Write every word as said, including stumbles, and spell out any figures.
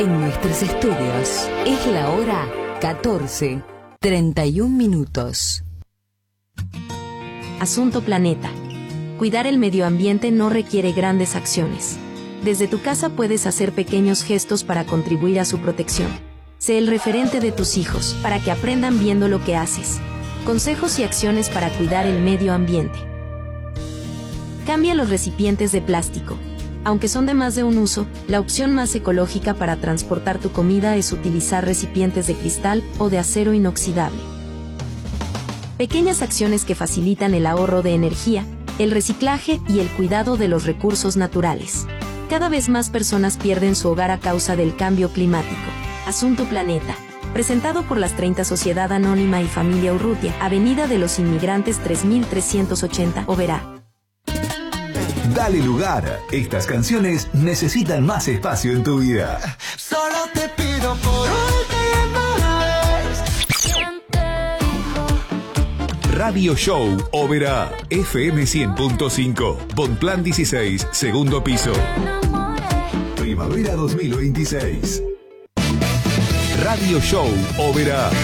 En nuestros estudios es la hora catorce, treinta y un minutos. Asunto Planeta. Cuidar el medio ambiente no requiere grandes acciones. Desde tu casa puedes hacer pequeños gestos para contribuir a su protección. Sé el referente de tus hijos, para que aprendan viendo lo que haces. Consejos y acciones para cuidar el medio ambiente. Cambia los recipientes de plástico. Aunque son de más de un uso, la opción más ecológica para transportar tu comida es utilizar recipientes de cristal o de acero inoxidable. Pequeñas acciones que facilitan el ahorro de energía, el reciclaje y el cuidado de los recursos naturales. Cada vez más personas pierden su hogar a causa del cambio climático. Asunto Planeta. Presentado por las treinta Sociedad Anónima y Familia Urrutia, Avenida de los Inmigrantes tres mil trescientos ochenta, Oberá. Dale lugar. Estas canciones necesitan más espacio en tu vida. Solo te pido por última vez. Radio Show Oberá. F M cien punto cinco. Bonplan dieciséis, segundo piso. Primavera dos mil veintiséis. Radio Show Oberá.